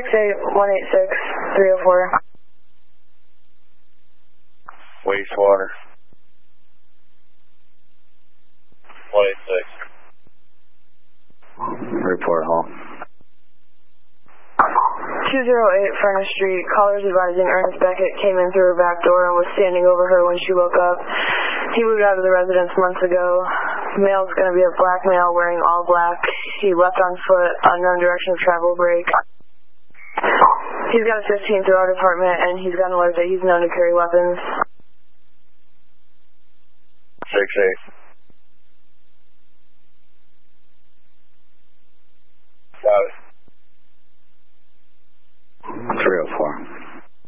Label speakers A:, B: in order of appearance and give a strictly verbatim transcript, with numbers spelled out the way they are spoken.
A: six eight, one eight six, three oh four.
B: Wastewater. one eight six. Report home.
A: two oh eight Furnace Street. Callers advising Ernest Beckett came in through her back door and was standing over her when she woke up. He moved out of the residence months ago. Male's going to be a black male wearing all black. He left on foot, unknown direction of travel break. He's got a fifteen through our department, and he's got an alert that he's known to carry weapons.
B: six eight.